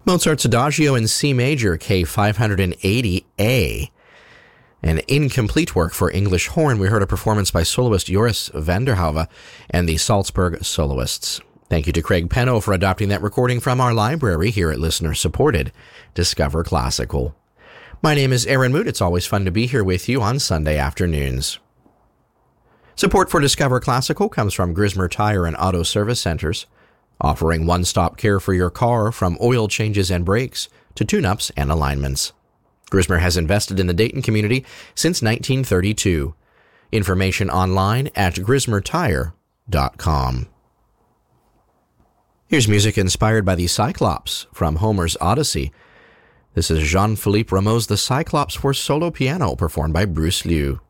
Mozart's Adagio in C major, K580A. An incomplete work for English horn. We heard a performance by soloist Joris van der Hove and the Salzburg Soloists. Thank you to Craig Penno for adopting that recording from our library here at listener-supported Discover Classical. My name is Aaron Moot. It's always fun to be here with you on Sunday afternoons. Support for Discover Classical comes from Grismer Tire and Auto Service Centers, offering one-stop care for your car from oil changes and brakes to tune-ups and alignments. Grismer has invested in the Dayton community since 1932. Information online at grismertire.com. Here's music inspired by the Cyclops from Homer's Odyssey. This is Jean-Philippe Rameau's The Cyclops for solo piano, performed by Bruce Liu.